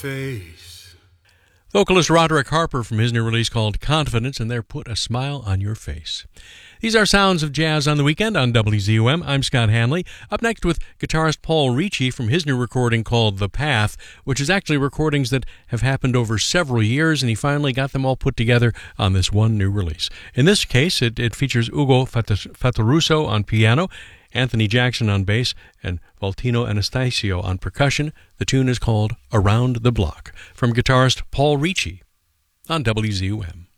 face. Vocalist Roderick Harper from his new release called Confidence, and there, Put a Smile on Your Face. These are Sounds of Jazz on the Weekend on WZUM. I'm Scott Hanley. Up next with guitarist Paul Ricci from his new recording called The Path, which is actually recordings that have happened over several years, and he finally got them all put together on this one new release. In this case, it features Ugo Fattoruso on piano, Anthony Jackson on bass, and Valtino Anastasio on percussion. The tune is called Around the Block, from guitarist Paul Ricci on WZUM.